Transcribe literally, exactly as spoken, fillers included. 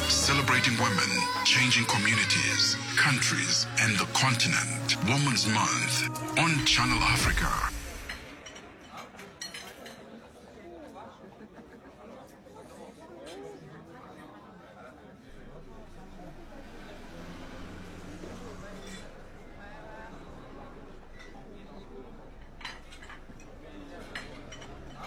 Celebrating women, changing communities, countries, and the continent. Women's Month on Channel Africa.